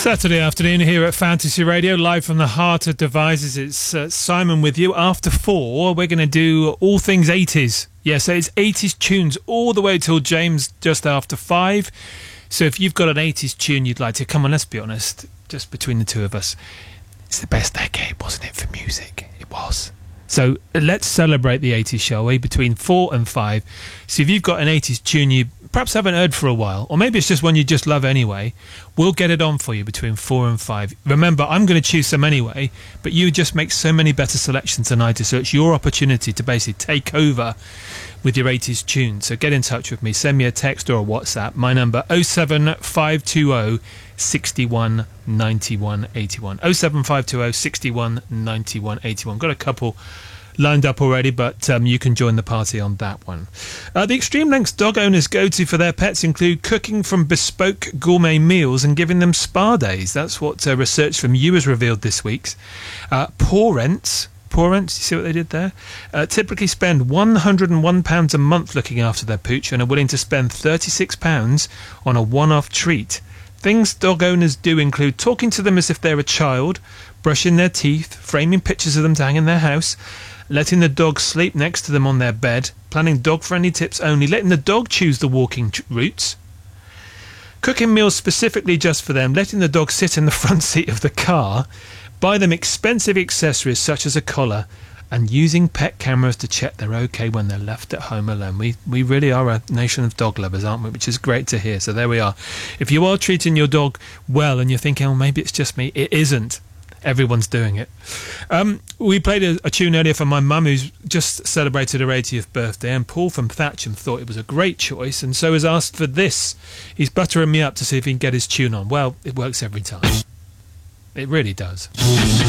Saturday afternoon here at Fantasy Radio, live from the heart of Devizes. It's Simon with you. After 4, we're going to do all things 80s. Yeah, so it's 80s tunes all the way till James just after 5. So if you've got an 80s tune you'd like to, come on, let's be honest, just between the two of us, it's the best decade, wasn't it, for music? It was. So let's celebrate the 80s, shall we, between 4 and 5. So if you've got an 80s tune you perhaps haven't heard for a while, or maybe it's just one you just love anyway, we'll get it on for you between 4 and 5. Remember, I'm going to choose some anyway, but you just make so many better selections tonight, so it's your opportunity to basically take over with your 80s tune. So get in touch with me, send me a text or a WhatsApp. My number 07520 61 91 81. 07520 61 91 81. Got a couple lined up already, but you can join the party on that one. The extreme lengths dog owners go to for their pets include cooking from bespoke gourmet meals and giving them spa days. That's what research from you has revealed this week. Poor rents, you see what they did there? Typically spend £101 a month looking after their pooch and are willing to spend £36 on a one-off treat. Things dog owners do include talking to them as if they're a child, brushing their teeth, framing pictures of them to hang in their house, letting the dog sleep next to them on their bed, planning dog-friendly tips only, letting the dog choose the walking routes, cooking meals specifically just for them, letting the dog sit in the front seat of the car, buy them expensive accessories such as a collar, and using pet cameras to check they're okay when they're left at home alone. We really are a nation of dog lovers, aren't we? Which is great to hear. So there we are. If you are treating your dog well and you're thinking, oh, maybe it's just me, it isn't. Everyone's doing it. We played a tune earlier for my mum who's just celebrated her 80th birthday, and Paul from Thatcham thought it was a great choice and so has asked for this. He's buttering me up to see if he can get his tune on. Well, it works every time. It really does.